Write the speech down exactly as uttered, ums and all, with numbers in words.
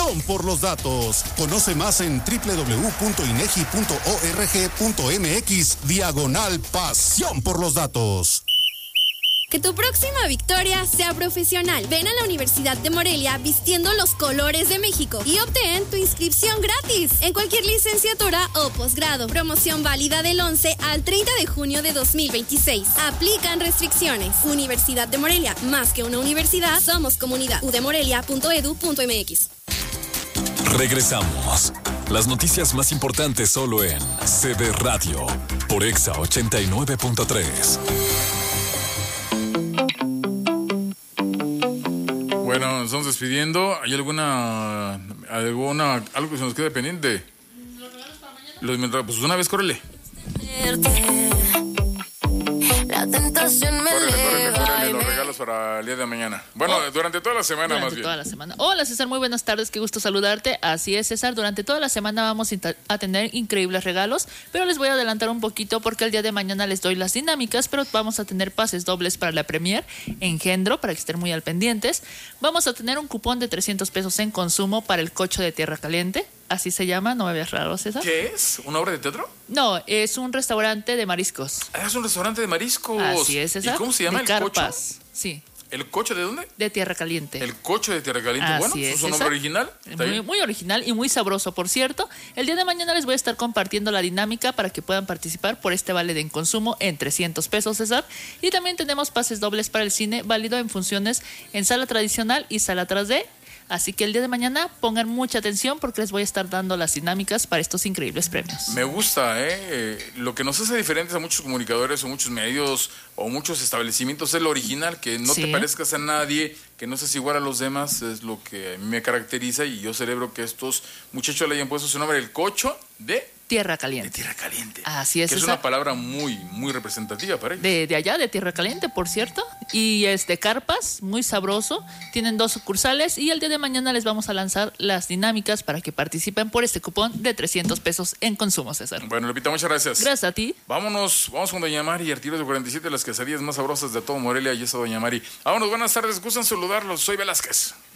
pasión por los datos. Conoce más en doble u doble u doble u punto inegi punto org punto mx diagonal pasión por los datos. Que tu próxima victoria sea profesional. Ven a la Universidad de Morelia vistiendo los colores de México y obtén tu inscripción gratis en cualquier licenciatura o posgrado. Promoción válida del once al treinta de junio de dos mil veintiséis. Aplican restricciones. Universidad de Morelia, más que una universidad, somos comunidad. u d morelia punto e d u punto m x. Regresamos. Las noticias más importantes solo en C D Radio por Exa ochenta y nueve punto tres. Bueno, nos estamos despidiendo. ¿Hay alguna, alguna, algo que se nos quede pendiente? ¿Los regalos para mañana? Los, pues una vez, córrele. La tentación me córrele, córrele, córrele, los regalos para el día de mañana. Bueno, oh, durante toda la semana durante más bien. toda la semana. Hola César, muy buenas tardes, qué gusto saludarte. Así es César, durante toda la semana vamos a tener increíbles regalos, pero les voy a adelantar un poquito porque el día de mañana les doy las dinámicas, pero vamos a tener pases dobles para la Premier Engendro, para que estén muy al pendientes. Vamos a tener un cupón de trescientos pesos en consumo para el Cocho de Tierra Caliente. Así se llama, no me veas raro, César. ¿Qué es? ¿Una obra de teatro? No, es un restaurante de mariscos. Ah, es un restaurante de mariscos. Así es, César. ¿Y cómo se llama de el carpas. Cocho? Sí. ¿El Cocho de dónde? De Tierra Caliente. El Cocho de Tierra Caliente. Así bueno, es, ¿es un César. nombre original? Muy, muy original y muy sabroso, por cierto. El día de mañana les voy a estar compartiendo la dinámica para que puedan participar por este vale de consumo en trescientos pesos, César. Y también tenemos pases dobles para el cine, válido en funciones en sala tradicional y sala tres D. Así que el día de mañana pongan mucha atención porque les voy a estar dando las dinámicas para estos increíbles premios. Me gusta, ¿eh? Lo que nos hace diferentes a muchos comunicadores o muchos medios o muchos establecimientos es lo original, que no sí. te parezcas a nadie, que no seas igual a los demás, es lo que a mí me caracteriza y yo celebro que estos muchachos le hayan puesto su nombre, el Cocho de... Tierra Caliente. De Tierra Caliente. Así es. Que es una palabra muy, muy representativa para ellos. De, de allá, de Tierra Caliente, por cierto. Y es de carpas, muy sabroso. Tienen dos sucursales y el día de mañana les vamos a lanzar las dinámicas para que participen por este cupón de trescientos pesos en consumo, César. Bueno, Lupita, muchas gracias. Gracias a ti. Vámonos, vamos con Doña Mari, Artilleros de cuarenta y siete, las quesadillas más sabrosas de todo Morelia y esa Doña Mari. Vámonos, buenas tardes, gustan saludarlos, soy Velázquez.